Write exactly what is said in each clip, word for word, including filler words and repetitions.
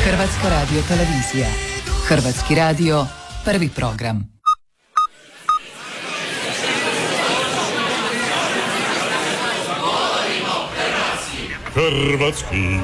Hrvatska radio televizija. Hrvatski radio, prvi program. Hrvatski.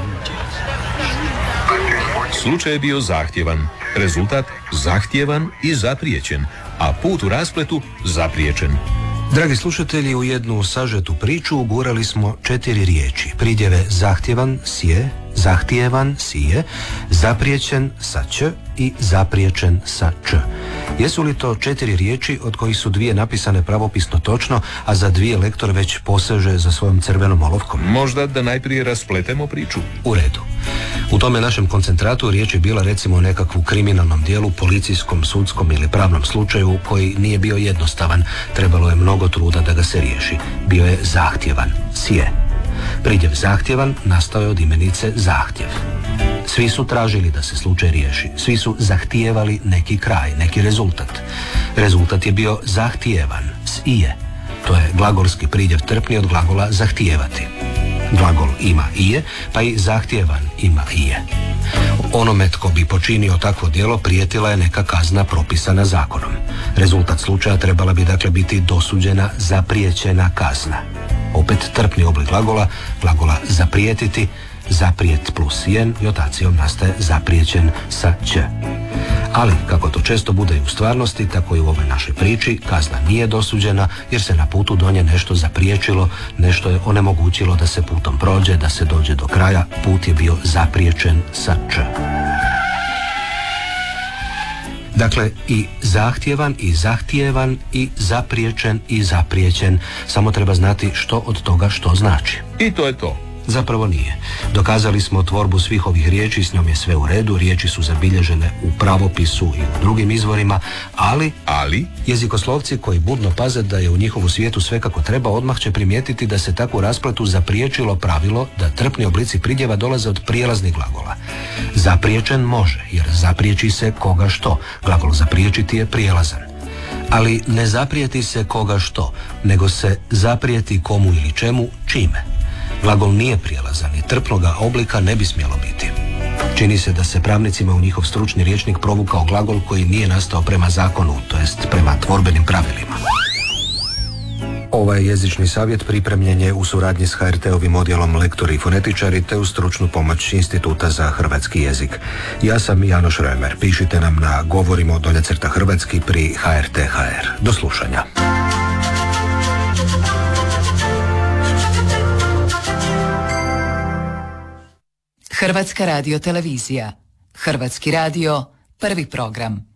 Slučaj je bio zahtjevan, rezultat zahtjevan i zapriječen, a put u raspletu zapriječen. Dragi slušatelji, u jednu sažetu priču ugurali smo četiri riječi. Pridjeve zahtjevan, sje, zahtjevan, sije, zapriječen sa ć i zapriječen sa č. Jesu li to četiri riječi od kojih su dvije napisane pravopisno točno, a za dvije lektor već poseže za svojom crvenom olovkom? Možda da najprije raspletemo priču. U redu. U tome našem koncentratu riječ je bila recimo o nekakvu kriminalnom dijelu, policijskom, sudskom ili pravnom slučaju koji nije bio jednostavan. Trebalo je mnogo truda da ga se riješi. Bio je zahtjevan, sje. Pridjev zahtjevan nastao je od imenice zahtjev. Svi su tražili da se slučaj riješi. Svi su zahtijevali neki kraj, neki rezultat. Rezultat je bio zahtijevan, s ije. To je glagolski pridjev trpni od glagola zahtijevati. Glagol ima ije, pa i zahtjevan ima ije. Onome tko bi počinio takvo djelo prijetila je neka kazna propisana zakonom. Rezultat slučaja trebala bi dakle biti dosuđena zapriječena kazna. Opet trpni oblik glagola, glagola zaprijetiti, zaprijet plus jen, jotacijom nastaje zapriječen sa ć. Ali, kako to često bude i u stvarnosti, tako i u ovoj našoj priči, kazna nije dosuđena jer se na putu do nje nešto zapriječilo, nešto je onemogućilo da se putom prođe, da se dođe do kraja, put je bio zapriječen sa č. Dakle, i zahtjevan, i zahtijevan, i zapriječen, i zapriječen. Samo treba znati što od toga što znači. I to je to. Zapravo nije. Dokazali smo tvorbu svih ovih riječi, s njom je sve u redu, riječi su zabilježene u pravopisu i u drugim izvorima, ali, ali jezikoslovci koji budno paze da je u njihovu svijetu sve kako treba, odmah će primijetiti da se takvu raspletu zapriječilo pravilo da trpni oblici pridjeva dolaze od prijelaznih glagola. Zapriječen može, jer zapriječi se koga što. Glagol zapriječiti je prijelazan. Ali ne zaprijeti se koga što, nego se zaprijeti komu ili čemu, čime. Glagol nije prijelazan i trpnoga oblika ne bi smjelo biti. Čini se da se pravnicima u njihov stručni rječnik provukao glagol koji nije nastao prema zakonu, to jest prema tvorbenim pravilima. Ovaj jezični savjet pripremljen je u suradnji s ha er te-ovim odjelom lektori i fonetičari te u stručnu pomoć Instituta za hrvatski jezik. Ja sam Janoš Römer. Pišite nam na govorimo dolje crta hrvatski pri ha er te ha er. Do slušanja. Hrvatska radio televizija. Hrvatski radio, prvi program.